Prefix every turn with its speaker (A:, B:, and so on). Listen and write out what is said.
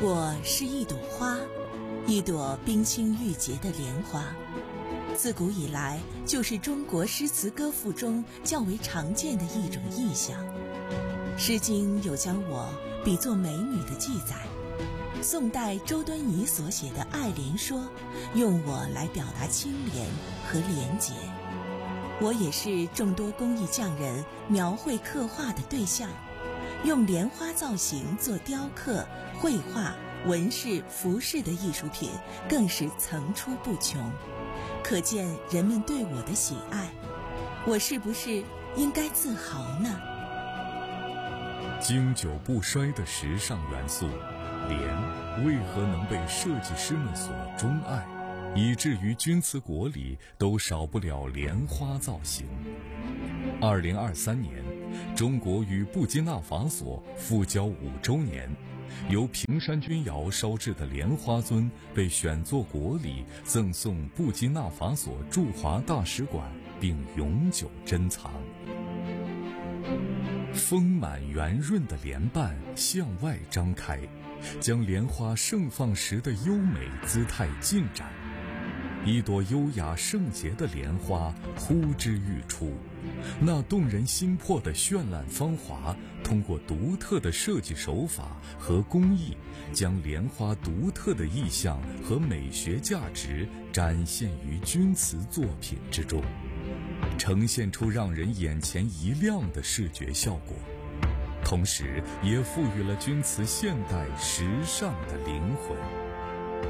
A: 我是一朵花，一朵冰清玉洁的莲花，自古以来就是中国诗词歌赋中较为常见的一种意象。诗经有将我比作美女的记载，宋代周敦颐所写的《爱莲说》用我来表达清廉和廉洁。我也是众多工艺匠人描绘刻画的对象，用莲花造型做雕刻、绘画、纹饰、服饰的艺术品更是层出不穷，可见人们对我的喜爱。我是不是应该自豪呢？
B: 经久不衰的时尚元素，莲为何能被设计师们所钟爱，以至于钧瓷国里都少不了莲花造型？2023年，中国与布基纳法索复交5周年，由平山钧窑烧制的莲花尊被选作国礼，赠送布基纳法索驻华大使馆，并永久珍藏。丰满圆润的莲瓣向外张开，将莲花盛放时的优美姿态尽展。一朵优雅圣洁的莲花呼之欲出，那动人心魄的绚烂芳华，通过独特的设计手法和工艺，将莲花独特的意象和美学价值展现于钧瓷作品之中，呈现出让人眼前一亮的视觉效果，同时也赋予了钧瓷现代时尚的灵魂。